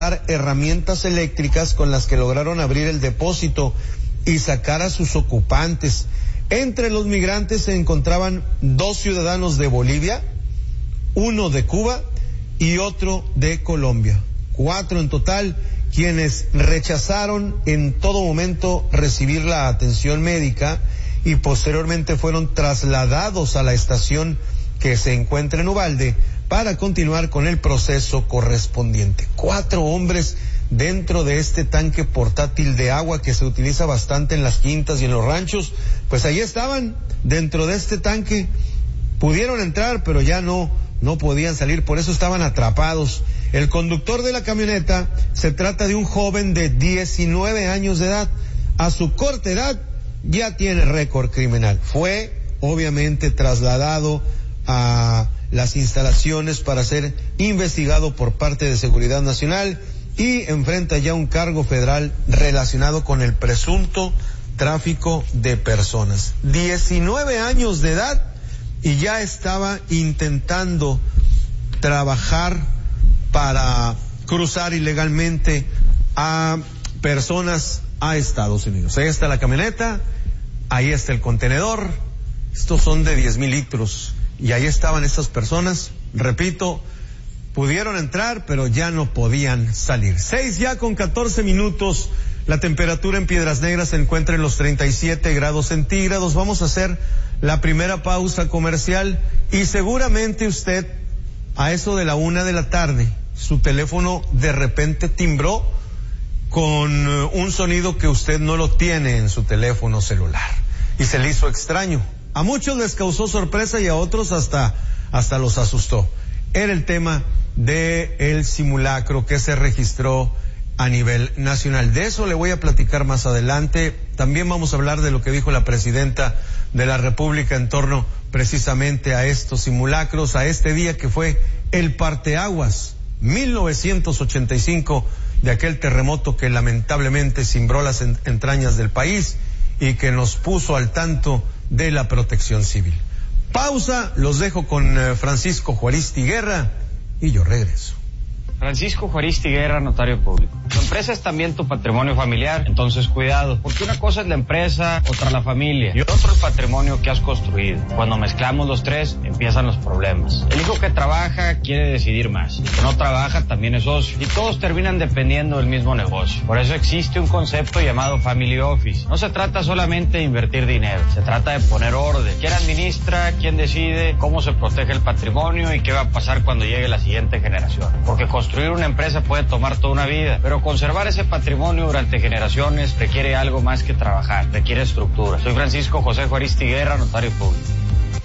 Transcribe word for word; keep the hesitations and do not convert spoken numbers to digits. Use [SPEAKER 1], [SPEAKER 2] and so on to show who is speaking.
[SPEAKER 1] herramientas eléctricas con las que lograron abrir el depósito y sacar a sus ocupantes. Entre los migrantes se encontraban dos ciudadanos de Bolivia, uno de Cuba y otro de Colombia. Cuatro en total, quienes rechazaron en todo momento recibir la atención médica y posteriormente fueron trasladados a la estación que se encuentra en Ubalde para continuar con el proceso correspondiente. Cuatro hombres dentro de este tanque portátil de agua que se utiliza bastante en las quintas y en los ranchos, pues ahí estaban, dentro de este tanque. Pudieron entrar, pero ya no, no podían salir, por eso estaban atrapados. El conductor de la camioneta se trata de un joven de diecinueve años de edad. A su corta edad ya tiene récord criminal. Fue, obviamente, trasladado a las instalaciones para ser investigado por parte de Seguridad Nacional y enfrenta ya un cargo federal relacionado con el presunto tráfico de personas. diecinueve años de edad y ya estaba intentando trabajar para cruzar ilegalmente a personas a Estados Unidos. Ahí está la camioneta, ahí está el contenedor, estos son de diez mil litros y ahí estaban estas personas, repito, pudieron entrar pero ya no podían salir. Seis ya con catorce minutos, la temperatura en Piedras Negras se encuentra en los treinta y siete grados centígrados. Vamos a hacer la primera pausa comercial y seguramente usted a eso de la una de la tarde su teléfono de repente timbró con un sonido que usted no lo tiene en su teléfono celular y se le hizo extraño. A muchos les causó sorpresa y a otros hasta hasta los asustó. Era el tema de el simulacro que se registró a nivel nacional. De eso le voy a platicar más adelante. También vamos a hablar de lo que dijo la presidenta de la República en torno precisamente a estos simulacros, a este día que fue el parteaguas mil novecientos ochenta y cinco de aquel terremoto que lamentablemente cimbró las entrañas del país y que nos puso al tanto de la protección civil. Pausa, los dejo con Francisco Juaristi Guerra y yo regreso.
[SPEAKER 2] Francisco Juaristi Guerra, notario público. Tu empresa es también tu patrimonio familiar, entonces cuidado, porque una cosa es la empresa, otra la familia y otro el patrimonio que has construido. Cuando mezclamos los tres, empiezan los problemas. El hijo que trabaja quiere decidir más, el que no trabaja también es socio y todos terminan dependiendo del mismo negocio. Por eso existe un concepto llamado Family Office. No se trata solamente de invertir dinero, se trata de poner orden. ¿Quién administra? ¿Quién decide? ¿Cómo se protege el patrimonio? ¿Y qué va a pasar cuando llegue la siguiente generación? Porque construir una empresa puede tomar toda una vida, pero conservar ese patrimonio durante generaciones requiere algo más que trabajar, requiere estructura. Soy Francisco José Juaristi Guerra, notario público.